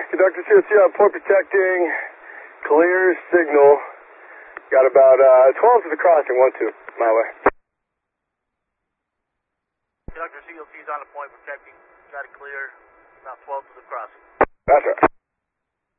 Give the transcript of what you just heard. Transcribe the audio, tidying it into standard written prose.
Conductor COC on point protecting, clear signal. Got about 12 to the crossing, 1-2, my way. Conductor COC is on the point protecting, got it clear, about 12 to the crossing. That's right.